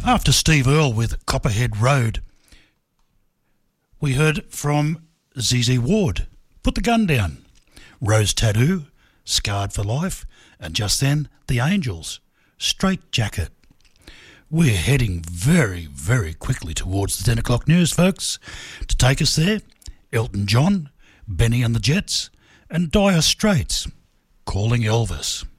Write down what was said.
After Steve Earle with Copperhead Road, we heard from ZZ Ward, Put the Gun Down, Rose Tattoo, Scarred for Life, and just then, The Angels, Straight Jacket. We're heading very, very quickly towards the 10 o'clock news, folks. To take us there, Elton John, Benny and the Jets, and Dire Straits, Calling Elvis.